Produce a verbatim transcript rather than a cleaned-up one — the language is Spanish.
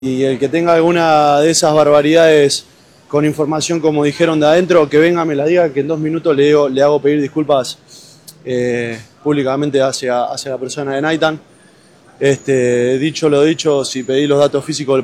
Y el que tenga alguna de esas barbaridades con información como dijeron de adentro, que venga, me la diga, que en dos minutos le, digo, le hago pedir disculpas eh, públicamente hacia, hacia la persona de Naitan. Este, dicho lo dicho, si pedí los datos físicos